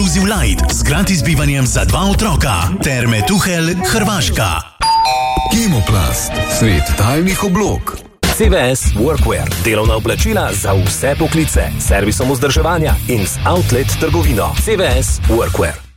Inclusive Light z gratis bivanjem za 2 otroka ter Metuhelj, Hrvaška. Kemoplast, svet tajnih oblog. CVS Workwear, delovna oblačila za vse poklice, servisom vzdrževanja in z outlet trgovino. CVS Workwear.